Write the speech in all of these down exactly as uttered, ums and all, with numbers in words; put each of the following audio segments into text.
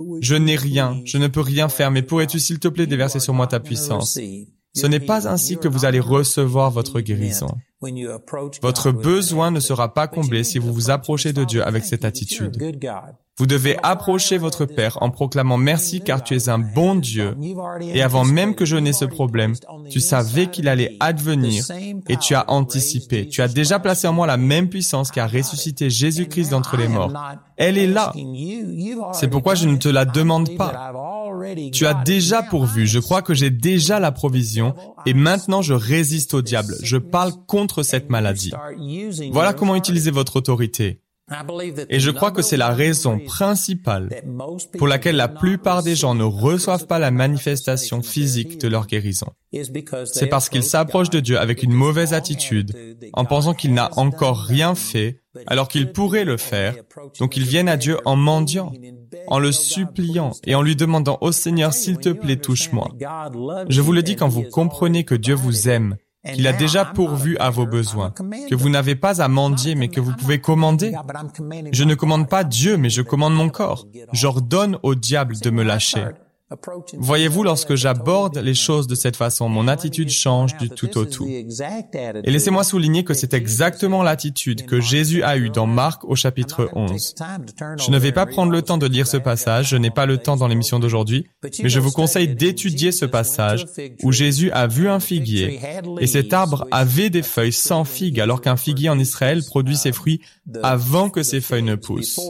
« Je n'ai rien, je ne peux rien faire, mais pourrais-tu s'il te plaît déverser sur moi ta puissance ?» Ce n'est pas ainsi que vous allez recevoir votre guérison. Votre besoin ne sera pas comblé si vous vous approchez de Dieu avec cette attitude. Vous devez approcher votre Père en proclamant « Merci car tu es un bon Dieu » et avant même que je n'ai ce problème, tu savais qu'il allait advenir et tu as anticipé. Tu as déjà placé en moi la même puissance qui a ressuscité Jésus-Christ d'entre les morts. Elle est là. C'est pourquoi je ne te la demande pas. Tu as déjà pourvu. Je crois que j'ai déjà la provision et maintenant je résiste au diable. Je parle contre cette maladie. Voilà comment utiliser votre autorité. Et je crois que c'est la raison principale pour laquelle la plupart des gens ne reçoivent pas la manifestation physique de leur guérison. C'est parce qu'ils s'approchent de Dieu avec une mauvaise attitude, en pensant qu'il n'a encore rien fait, alors qu'il pourrait le faire. Donc ils viennent à Dieu en mendiant, en le suppliant et en lui demandant « Oh Seigneur, s'il te plaît, touche-moi ». Je vous le dis quand vous comprenez que Dieu vous aime, qu'il a déjà pourvu à vos besoins, que vous n'avez pas à mendier, mais que vous pouvez commander. Je ne commande pas Dieu, mais je commande mon corps. J'ordonne au diable de me lâcher. Voyez-vous, lorsque j'aborde les choses de cette façon, mon attitude change du tout au tout. Et laissez-moi souligner que c'est exactement l'attitude que Jésus a eue dans Marc au chapitre onze. Je ne vais pas prendre le temps de lire ce passage, je n'ai pas le temps dans l'émission d'aujourd'hui, mais je vous conseille d'étudier ce passage où Jésus a vu un figuier et cet arbre avait des feuilles sans figues alors qu'un figuier en Israël produit ses fruits avant que ses feuilles ne poussent.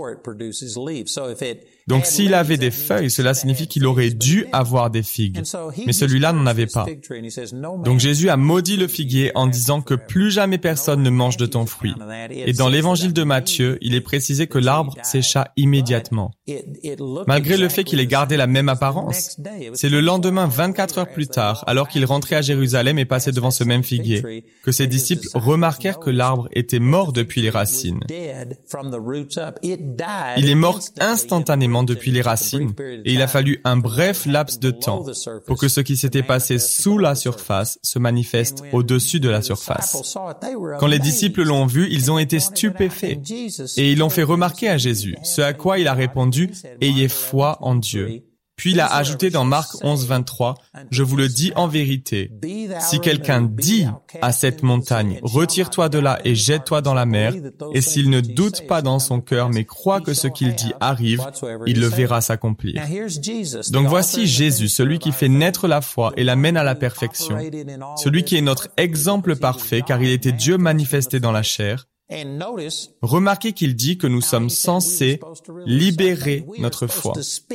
Donc s'il avait des feuilles, cela signifie qu'il aurait dû avoir des figues. Mais celui-là n'en avait pas. Donc Jésus a maudit le figuier en disant que plus jamais personne ne mange de ton fruit. Et dans l'évangile de Matthieu, il est précisé que l'arbre sécha immédiatement. Malgré le fait qu'il ait gardé la même apparence, c'est le lendemain, vingt-quatre heures plus tard, alors qu'il rentrait à Jérusalem et passait devant ce même figuier, que ses disciples remarquèrent que l'arbre était mort depuis les racines. Il est mort instantanément depuis les racines et il a fallu un bref laps de temps pour que ce qui s'était passé sous la surface se manifeste au-dessus de la surface. Quand les disciples l'ont vu, ils ont été stupéfaits et ils l'ont fait remarquer à Jésus, ce à quoi il a répondu « Ayez foi en Dieu ». Puis il a ajouté dans Marc onze, vingt-trois, « Je vous le dis en vérité, si quelqu'un dit à cette montagne, retire-toi de là et jette-toi dans la mer, et s'il ne doute pas dans son cœur, mais croit que ce qu'il dit arrive, il le verra s'accomplir. » Donc voici Jésus, celui qui fait naître la foi et l'amène à la perfection, celui qui est notre exemple parfait, car il était Dieu manifesté dans la chair. Remarquez qu'il dit que nous sommes censés libérer notre foi.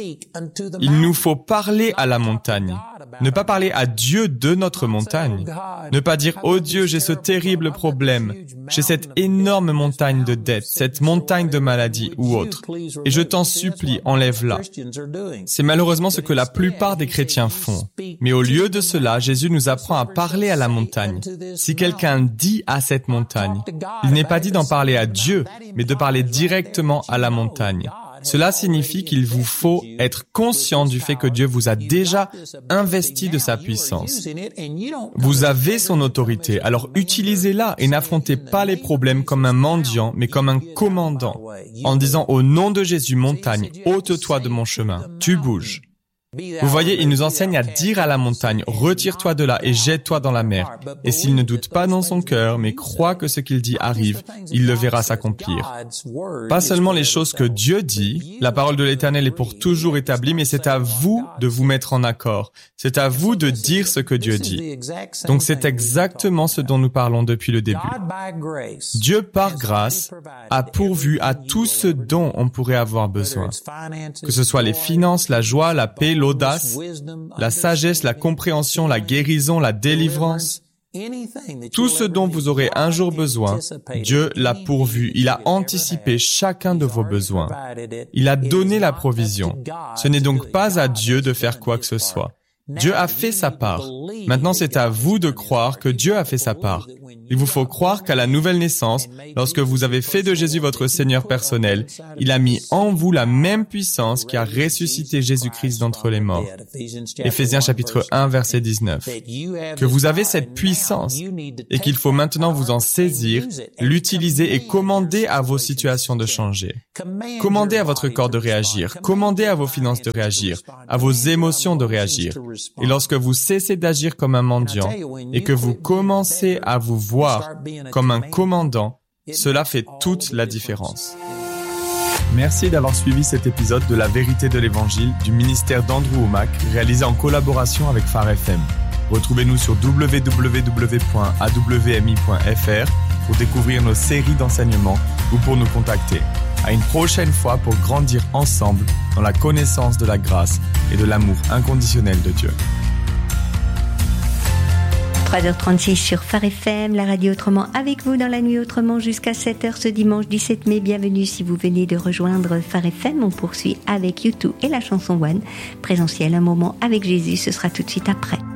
Il nous faut parler à la montagne, ne pas parler à Dieu de notre montagne, ne pas dire « Oh Dieu, j'ai ce terrible problème, j'ai cette énorme montagne de dettes, cette montagne de maladie ou autre, et je t'en supplie, enlève-la. » C'est malheureusement ce que la plupart des chrétiens font. Mais au lieu de cela, Jésus nous apprend à parler à la montagne. Si quelqu'un dit à cette montagne, il n'est pas dit d'en parler à Dieu, mais de parler directement à la montagne. Cela signifie qu'il vous faut être conscient du fait que Dieu vous a déjà investi de sa puissance. Vous avez son autorité, alors utilisez-la et n'affrontez pas les problèmes comme un mendiant, mais comme un commandant, en disant au nom de Jésus, montagne, ôte-toi de mon chemin, tu bouges. Vous voyez, il nous enseigne à dire à la montagne, retire-toi de là et jette-toi dans la mer. Et s'il ne doute pas dans son cœur, mais croit que ce qu'il dit arrive, il le verra s'accomplir. Pas seulement les choses que Dieu dit, la parole de l'Éternel est pour toujours établie, mais c'est à vous de vous mettre en accord. C'est à vous de dire ce que Dieu dit. Donc c'est exactement ce dont nous parlons depuis le début. Dieu, par grâce, a pourvu à tout ce dont on pourrait avoir besoin. Que ce soit les finances, la joie, la paix, l'audace, la sagesse, la compréhension, la guérison, la délivrance. Tout ce dont vous aurez un jour besoin, Dieu l'a pourvu. Il a anticipé chacun de vos besoins. Il a donné la provision. Ce n'est donc pas à Dieu de faire quoi que ce soit. Dieu a fait sa part. Maintenant, c'est à vous de croire que Dieu a fait sa part. Il vous faut croire qu'à la nouvelle naissance, lorsque vous avez fait de Jésus votre Seigneur personnel, il a mis en vous la même puissance qui a ressuscité Jésus-Christ d'entre les morts. Éphésiens chapitre un, verset dix-neuf. Que vous avez cette puissance et qu'il faut maintenant vous en saisir, l'utiliser et commander à vos situations de changer. Commandez à votre corps de réagir, commandez à vos finances de réagir, à vos émotions de réagir. Et lorsque vous cessez d'agir comme un mendiant et que vous commencez à vous voir comme un commandant, cela fait toute la différence. Merci d'avoir suivi cet épisode de La Vérité de l'Évangile du ministère d'Andrew Wommack, réalisé en collaboration avec Phare F M. Retrouvez-nous sur w w w point a w m i point f r pour découvrir nos séries d'enseignements ou pour nous contacter. À une prochaine fois pour grandir ensemble dans la connaissance de la grâce et de l'amour inconditionnel de Dieu. trois heures trente-six sur Phare F M, la radio autrement avec vous dans la nuit autrement jusqu'à sept heures ce dimanche dix-sept mai. Bienvenue si vous venez de rejoindre Phare F M. On poursuit avec U deux et la chanson One. Présentiel, un moment avec Jésus, ce sera tout de suite après.